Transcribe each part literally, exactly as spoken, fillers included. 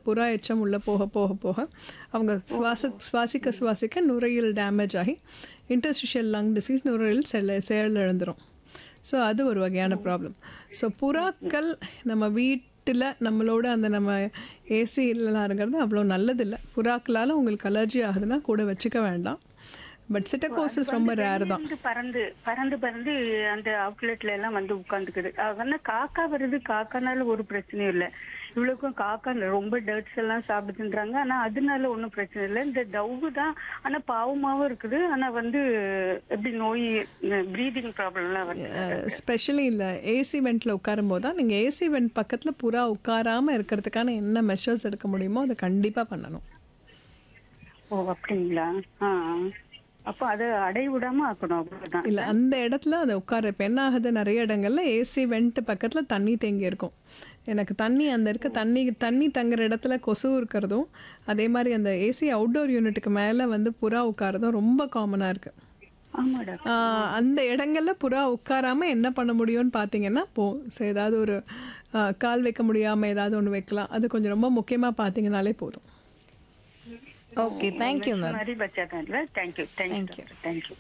புறா எச்சம் உள்ளே போக போக போக அவங்க சுவாச சுவாசிக்க சுவாசிக்க நுரையீரல் டேமேஜ் ஆகி இன்டர்ஸ்டிஷியல் லங் டிசீஸ் நுரையீரல் செல்ல செயலிழந்துடும். ஸோ அது ஒரு வகையான ப்ராப்ளம். ஸோ புறாக்கள் நம்ம வீட்டில் நம்மளோட அந்த நம்ம ஏசி இல்லைலாம் இருக்கிறது அவ்வளோ நல்லதில்லை. புறாக்களால் உங்களுக்கு அலர்ஜி ஆகுதுன்னா கூட வச்சுக்க வேண்டாம். பட் சிட்டகோசிஸ் ரொம்ப ரேர் தான். வந்து பறந்து பறந்து பறந்து அந்த அவுட்லெட்ல எல்லாம் வந்து உட்காந்துக்குது. அதனால காக்கா வருது, காக்கானால ஒரு பிரச்சனையும் இல்லை. இவ்வளவுக்கும் காக்கா ரொம்ப டர்ட்ஸ் எல்லாம் சாப்பிடுதுன்றாங்க. ஆனா அதனால ஒன்றும் பிரச்சனை இல்லை. இந்த டவ்வு தான் ஆனா பாவமாவும் இருக்குது. ஆனா வந்து எப்படி நோய் ப்ரீதிங் ப்ராப்ளம் எல்லாம் வருது. ஸ்பெஷலி இந்த ஏசி வெண்ட்டில் உட்காரும் போது தான் நீங்கள் ஏசி வெண்ட் பக்கத்தில் புறா உட்காராமல் இருக்கிறதுக்கான என்ன மெஷர்ஸ் எடுக்க முடியுமோ அதை கண்டிப்பாக பண்ணணும். ஓ அப்படிங்களா? ஆ அப்போ அதை அடை விடாம ஆக்கணும் அவ்வளவுதான். இல்லை அந்த இடத்துல அதை உட்கார இப்போ என்ன ஆகுது, நிறைய இடங்கள்ல ஏசி வெண்ட் பக்கத்தில் தண்ணி தேங்கி இருக்கும். எனக்கு தண்ணி அந்த இருக்க தண்ணி தண்ணி தங்குற இடத்துல கொசு இருக்கிறதும் அதே மாதிரி அந்த ஏசி அவுட்டோர் யூனிட்டுக்கு மேலே வந்து புறா உட்காரதும் ரொம்ப காமனாக இருக்குது. ஆமாடா. அந்த இடங்கள்ல புறா உட்காராம என்ன பண்ண முடியும்னு பார்த்தீங்கன்னா போ ஏதாவது ஒரு கால் வைக்க முடியாமல் ஏதாவது ஒன்று வைக்கலாம். அது கொஞ்சம் ரொம்ப முக்கியமாக பார்த்தீங்கன்னாலே போதும். Okay, thank you ma'am. மாதிரி பச்சாதான். Thank you thank you thank you.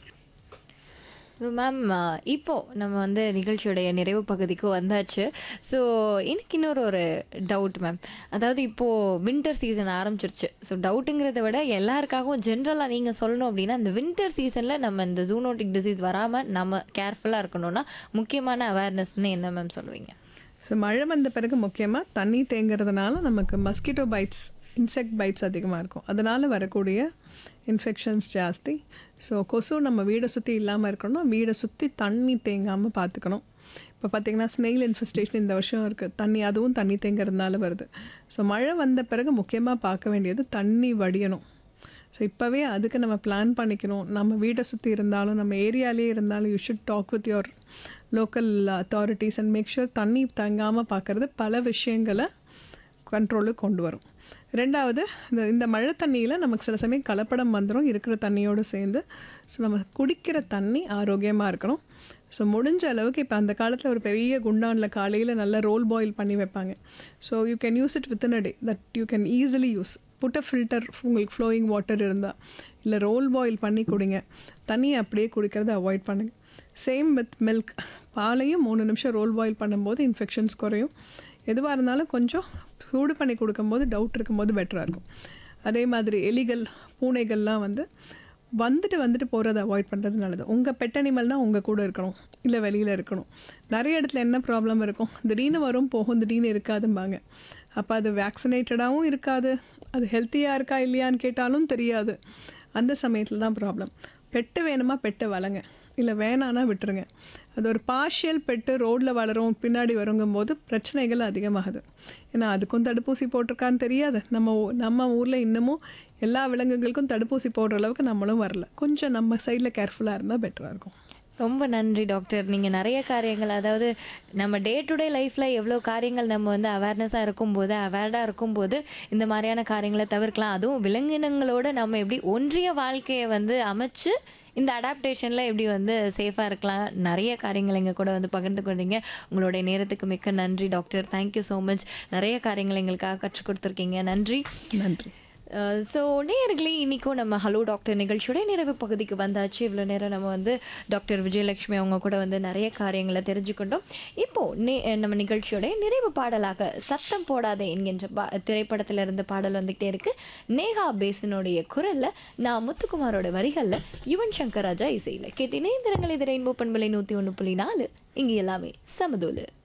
So ma'am, இப்போது நம்ம வந்து நிகழ்ச்சியுடைய நிறைவு பகுதிக்கு வந்தாச்சு. ஸோ எனக்கு இன்னொரு ஒரு டவுட் மேம். அதாவது இப்போது வின்டர் சீசன் ஆரம்பிச்சிருச்சு. ஸோ டவுட்டுங்கிறத விட எல்லாருக்காகவும் ஜென்ரலாக நீங்கள் சொல்லணும் அப்படின்னா இந்த வின்டர் சீசனில் நம்ம இந்த ஜூனோட்டிக் டிசீஸ் வராமல் நம்ம கேர்ஃபுல்லாக இருக்கணும்னா முக்கியமான அவேர்னஸ்ன்னு என்ன மேம் சொல்லுவீங்க? ஸோ மழை வந்த பிறகு முக்கியமாக தண்ணி தேங்கிறதுனால நமக்கு மஸ்கிட்டோ பைட்ஸ், இன்செக்ட் பைட்ஸ் அதிகமாக இருக்கும். அதனால் வரக்கூடிய இன்ஃபெக்ஷன்ஸ் ஜாஸ்தி. ஸோ கொசு நம்ம வீடை சுற்றி இல்லாமல் இருக்கணும்னா வீடை சுற்றி தண்ணி தேங்காமல் பார்த்துக்கணும். இப்போ பார்த்திங்கன்னா ஸ்னெயில் இன்ஃபெஸ்டேஷன் இந்த வருஷம் இருக்குது. தண்ணி அதுவும் தண்ணி தேங்கிறதுனால வருது. ஸோ மழை வந்த பிறகு முக்கியமாக பார்க்க வேண்டியது தண்ணி வடியணும். ஸோ இப்போவே அதுக்கு நம்ம பிளான் பண்ணிக்கணும். நம்ம வீட்டை சுற்றி இருந்தாலும் நம்ம ஏரியாலே இருந்தாலும் you should talk with your local authorities and make sure தண்ணி தங்காமல் பார்க்குறது பல விஷயங்களை கண்ட்ரோலுக்கு கொண்டு வரும். ரெண்டாவது, இந்த இந்த மழை தண்ணியில் நமக்கு சில சமயம் கலப்படம் வந்துடும் இருக்கிற தண்ணியோடு சேர்ந்து. ஸோ நம்ம குடிக்கிற தண்ணி ஆரோக்கியமாக இருக்கணும். ஸோ முடிஞ்ச அளவுக்கு இப்போ அந்த காலத்தில் ஒரு பெரிய குண்டானில் காலையில் நல்லா ரோல் பாயில் பண்ணி வைப்பாங்க. So you can use it within a day that you can easily use. Put a filter உங்களுக்கு ஃப்ளோயிங் வாட்டர் இருந்தால், இல்லை ரோல் பாயில் பண்ணி குடிங்க. தண்ணியை அப்படியே குடிக்கிறத அவாய்ட் பண்ணுங்கள். Same with milk. பாலையும் மூணு நிமிஷம் ரோல் பாயில் பண்ணும்போது இன்ஃபெக்ஷன்ஸ் குறையும். எதுவாக இருந்தாலும் கொஞ்சம் சூடு பண்ணி கொடுக்கும்போது டவுட் இருக்கும்போது பெட்டராக இருக்கும். அதே மாதிரி எலிகள், பூனைகள்லாம் வந்து வந்துட்டு வந்துட்டு போகிறத அவாய்ட் பண்ணுறது நல்லது. உங்கள் பெட் அனிமல்னால் உங்கள் கூட இருக்கணும், இல்லை வெளியில் இருக்கணும். நிறைய இடத்துல என்ன ப்ராப்ளம் இருக்கும், திடீர்னு வரும் போகும், திடீர்னு இருக்காதும்பாங்க. அப்போ அது வேக்சினேட்டடாகவும் இருக்காது, அது ஹெல்த்தியாக இருக்கா இல்லையான்னு கேட்டாலும் தெரியாது. அந்த சமயத்தில் தான் ப்ராப்ளம். பெட்டு வேணுமா பெட்டை வளங்க, இல்லை வேணான்னா விட்டுருங்க. அது ஒரு பார்ஷியல் பெட்டு ரோட்டில் வளரும் பின்னாடி வருங்கும்போது பிரச்சனைகள் அதிகமாகுது. ஏன்னா அதுக்கும் தடுப்பூசி போட்டிருக்கான்னு தெரியாது. நம்ம நம்ம ஊரில் இன்னமும் எல்லா விலங்குகளுக்கும் தடுப்பூசி போடுற அளவுக்கு நம்மளும் வரல. கொஞ்சம் நம்ம சைடில் கேர்ஃபுல்லாக இருந்தால் பெட்டராக இருக்கும். ரொம்ப நன்றி டாக்டர். நீங்கள் நிறைய காரியங்கள், அதாவது நம்ம டே டு டே லைஃப்பில் எவ்வளோ காரியங்கள் நம்ம வந்து அவேர்னஸாக இருக்கும்போது, அவேர்டாக இருக்கும்போது இந்த மாதிரியான காரியங்களை தவிர்க்கலாம். அதுவும் விலங்கினங்களோட நம்ம எப்படி ஒன்றிய வாழ்க்கையை வந்து அமைச்சு இந்த அடாப்டேஷனில் எப்படி வந்து சேஃபாக இருக்கலாம், நிறைய காரியங்கள் எங்கள் கூட வந்து பகிர்ந்து கொண்டீங்க. உங்களுடைய நேரத்துக்கு மிக்க நன்றி டாக்டர். Thank you so much. நிறைய காரியங்கள் எங்களுக்காக கற்றுக் கொடுத்துருக்கீங்க. நன்றி. நன்றி. ஸோ நேயர்களே, இன்றைக்கும் நம்ம ஹலோ டாக்டர் நிகழ்ச்சியோட நிறைவு பகுதிக்கு வந்தாச்சு. இவ்வளோ நேரம் நம்ம வந்து டாக்டர் விஜயலட்சுமி அவங்க கூட வந்து நிறைய காரியங்களை தெரிஞ்சுக்கொண்டோம். இப்போது நே நம்ம நிகழ்ச்சியோட நிறைவு பாடலாக சத்தம் போடாதே என்கின்ற பா திரைப்படத்தில் இருந்த பாடல் வந்துகிட்டே இருக்குது. நேஹா பேசனுடைய குரலில், நான் முத்துக்குமாரோட வரிகளில், யுவன் சங்கர் ராஜா இசையில் கேட்டு இணைந்திரங்கள். இது ரெயின்போ பண்பலை நூற்றி ஒன்று புள்ளி நாலு. இங்கே எல்லாமே சமதூலு.